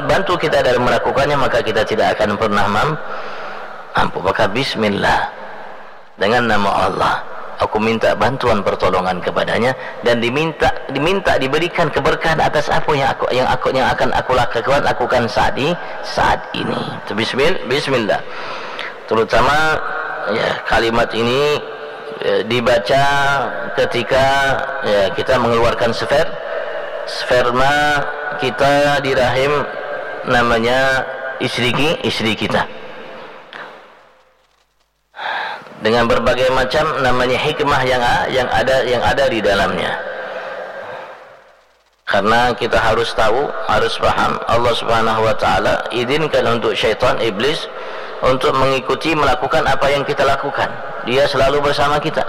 bantu kita dalam melakukannya, maka kita tidak akan pernah mampu. Maka bismillah, dengan nama Allah aku minta bantuan pertolongan kepadanya, dan diminta diberikan keberkahan atas apa yang akan aku lakukan saat ini. Bismillah. Terutama ya, kalimat ini dibaca ketika ya, kita mengeluarkan sperma kita di rahim, namanya istri kita, dengan berbagai macam namanya hikmah yang ada di dalamnya. Karena kita harus tahu, harus paham, Allah Subhanahu wa taala izinkan untuk syaitan, iblis, untuk melakukan apa yang kita lakukan. Dia selalu bersama kita,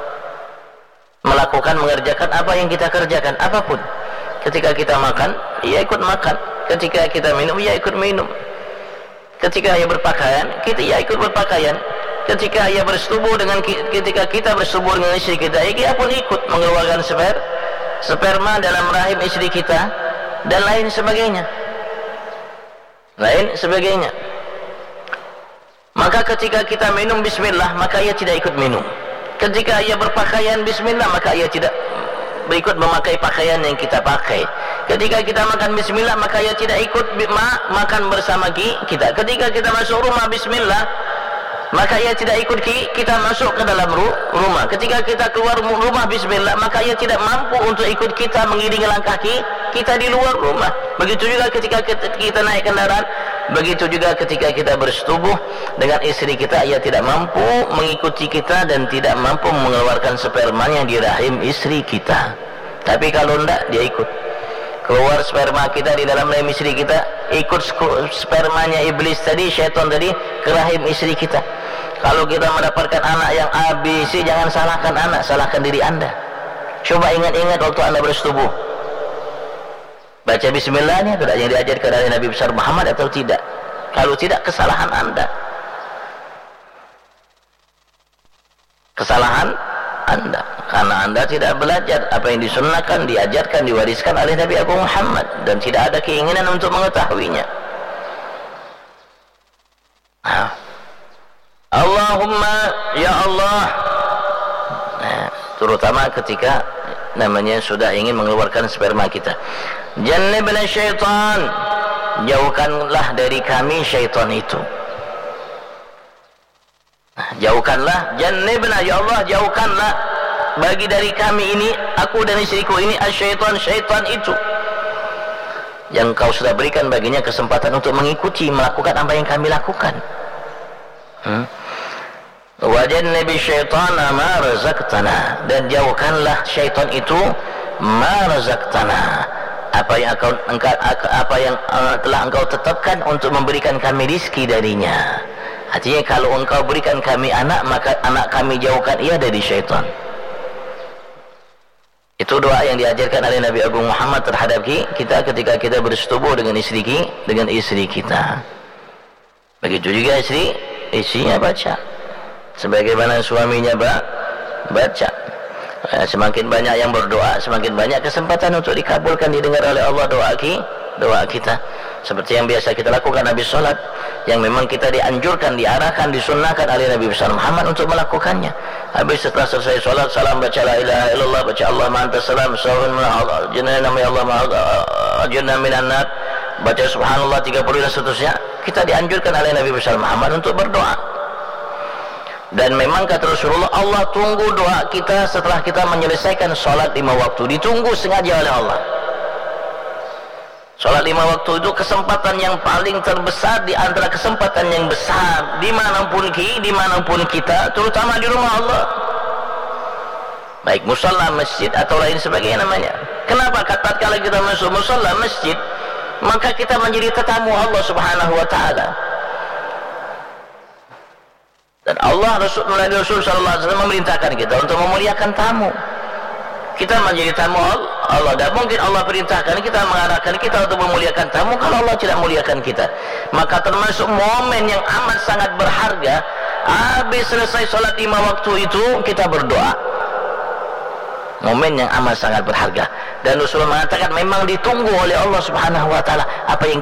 mengerjakan apa yang kita kerjakan, apapun. Ketika kita makan, ia ikut makan. Ketika kita minum, ia ikut minum. Ketika ia berpakaian, ia ikut berpakaian. Ketika ia ketika kita bersetubuh dengan istri kita, ia pun ikut mengeluarkan sperma dalam rahim istri kita, dan lain sebagainya. Maka ketika kita minum bismillah, maka ia tidak ikut minum. Ketika ia berpakaian bismillah, maka ia tidak berikut memakai pakaian yang kita pakai. Ketika kita makan bismillah, maka ia tidak ikut makan bersama kita. Ketika kita masuk rumah bismillah, maka ia tidak ikut kita masuk ke dalam rumah. Ketika kita keluar rumah bismillah, maka ia tidak mampu untuk ikut kita mengiringi langkah kita di luar rumah. Begitu juga ketika kita naik kendaraan, begitu juga ketika kita bersetubuh dengan istri kita, ia tidak mampu mengikuti kita dan tidak mampu mengeluarkan spermanya di rahim istri kita. Tapi kalau tidak, dia ikut keluar sperma kita di dalam rahim istri kita, ikut spermanya iblis tadi, syaitan tadi, ke rahim istri kita. Kalau kita mendapatkan anak yang ABC, jangan salahkan anak, salahkan diri anda. Coba ingat-ingat waktu anda bersetubuh, baca bismillahnya tidak yang diajarkan oleh Nabi besar Muhammad atau tidak? Kalau tidak, kesalahan anda. Karena anda tidak belajar apa yang disunnahkan, diajarkan, diwariskan oleh Nabi Abu Muhammad, dan tidak ada keinginan untuk mengetahuinya. Allahumma ya Allah, terutama ketika namanya sudah ingin mengeluarkan sperma kita, jannibna syaitan, jauhkanlah dari kami syaitan itu. Jauhkanlah, jannibna ya Allah, jauhkanlah bagi dari kami ini, aku dan istriku ini, syaitan itu yang kau sudah berikan baginya kesempatan untuk mengikuti, melakukan apa yang kami lakukan. Wajannibi syaitana ma razaqtana, dan jauhkanlah syaitan itu ma razaqtana, apa yang telah engkau tetapkan untuk memberikan kami rizki darinya. Artinya kalau engkau berikan kami anak, maka anak kami jauhkan ia dari syaitan. Itu doa yang diajarkan oleh Nabi Agung Muhammad terhadap kita ketika kita bersetubuh dengan istri kita. Begitu juga istrinya baca, sebagaimana suaminya baca. Semakin banyak yang berdoa, semakin banyak kesempatan untuk dikabulkan, didengar oleh Allah doa kita. Seperti yang biasa kita lakukan habis sholat, yang memang kita dianjurkan, diarahkan, disunnahkan oleh Nabi besar Muhammad untuk melakukannya. Habis setelah selesai sholat, salam, baca la ilaha illallah, baca Allah ma'anta salam, sawun ma'allah, jenayah nama Allah ma'allah, minan nar, baca subhanallah 30 dan seterusnya. Kita dianjurkan oleh Nabi besar Muhammad untuk berdoa. Dan memang kata Rasulullah, Allah tunggu doa kita setelah kita menyelesaikan sholat 5 waktu. Ditunggu sengaja oleh Allah. Sholat 5 waktu itu kesempatan yang paling terbesar di antara kesempatan yang besar dimanapun kita, terutama di rumah Allah, baik musalla, masjid atau lain sebagainya namanya. Kenapa? Tatkala kita masuk musalla, masjid, maka kita menjadi tetamu Allah Subhanahu wa taala. Dan Allah Rasul sallallahu alaihi wasallam memerintahkan kita untuk memuliakan tamu. Kita menjadi tamu Allah, dan mungkin Allah perintahkan kita, mengarahkan kita untuk memuliakan tamu kalau Allah tidak muliakan kita. Maka termasuk momen yang amat sangat berharga, habis selesai sholat 5 waktu itu kita berdoa. Momen yang amat sangat berharga, dan Rasulullah mengatakan memang ditunggu oleh Allah Subhanahu wa taala apa yang